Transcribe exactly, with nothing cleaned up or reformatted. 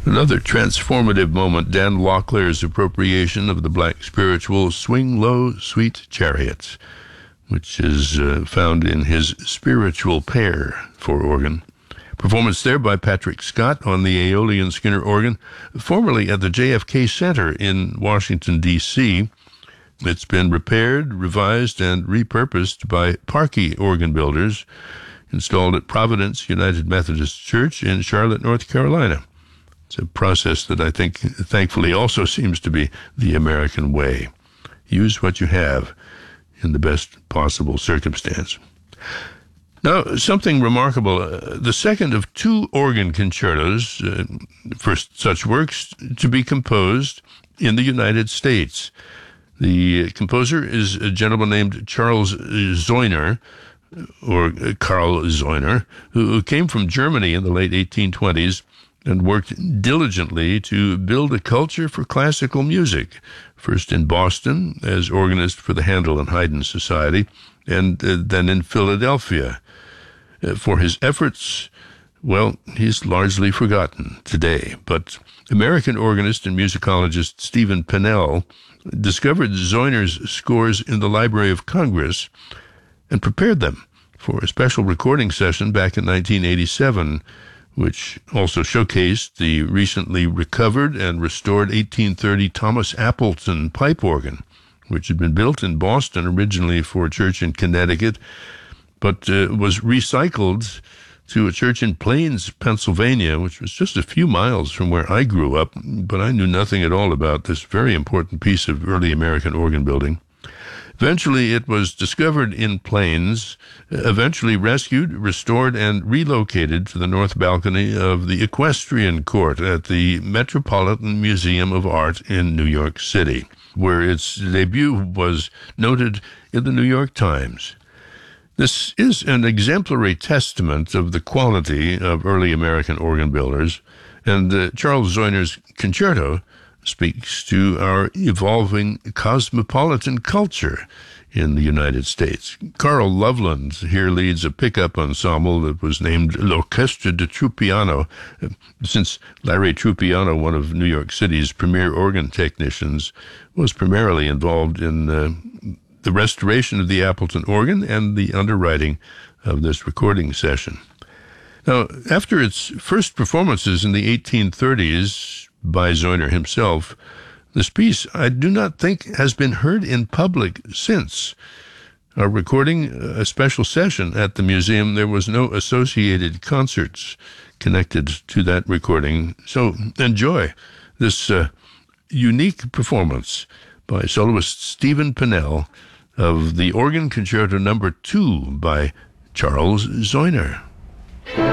Another transformative moment, Dan Locklear's appropriation of the black spiritual Swing Low, Sweet Chariot, which is uh, found in his Spiritual Pair for organ. Performance there by Patrick Scott on the Aeolian Skinner organ, formerly at the J F K Center in Washington, D C It's been repaired, revised, and repurposed by Parkey Organ Builders, installed at Providence United Methodist Church in Charlotte, North Carolina. It's a process that I think, thankfully, also seems to be the American way. Use what you have in the best possible circumstance. Now, something remarkable, uh, the second of two organ concertos uh, for such works to be composed in the United States. The composer is a gentleman named Charles Zeuner, or Karl Zeuner, who came from Germany in the late eighteen twenties and worked diligently to build a culture for classical music, first in Boston as organist for the Handel and Haydn Society, and uh, then in Philadelphia. Uh, for his efforts, well, he's largely forgotten today, but American organist and musicologist Stephen Pennell discovered Zeuner's scores in the Library of Congress and prepared them for a special recording session back in nineteen eighty-seven, which also showcased the recently recovered and restored eighteen thirty Thomas Appleton pipe organ, which had been built in Boston originally for a church in Connecticut, but uh, was recycled to a church in Plains, Pennsylvania, which was just a few miles from where I grew up, but I knew nothing at all about this very important piece of early American organ building. Eventually, it was discovered in Plains, eventually rescued, restored, and relocated to the north balcony of the Equestrian Court at the Metropolitan Museum of Art in New York City, where its debut was noted in the New York Times. This is an exemplary testament of the quality of early American organ builders, and uh, Charles Zeuner's concerto speaks to our evolving cosmopolitan culture in the United States. Carl Loveland here leads a pickup ensemble that was named L'Orchestre de Trupiano, since Larry Trupiano, one of New York City's premier organ technicians, was primarily involved in uh, the restoration of the Appleton organ and the underwriting of this recording session. Now, after its first performances in the eighteen thirties, by Zeuner himself, this piece I do not think has been heard in public since. Our recording a special session at the museum, there was no associated concerts connected to that recording, so enjoy this uh, unique performance by soloist Stephen Pennell of the Organ Concerto Number Two by Charles Zeuner.